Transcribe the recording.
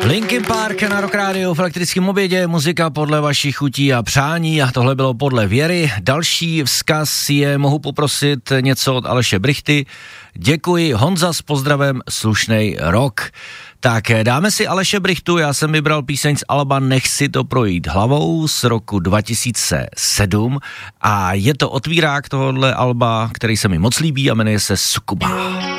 Linkin Park na Rock Radio v elektrickém obědě, muzika podle vašich chutí a přání a tohle bylo podle Věry. Další vzkaz je, mohu poprosit něco od Aleše Brichty. Děkuji, Honza s pozdravem, slušnej rok. Tak dáme si Aleše Brichtu, já jsem vybral píseň z alba Nech si to projít hlavou z roku 2007 a je to otvírák tohohle alba, který se mi moc líbí a jmenuje se Sukuba.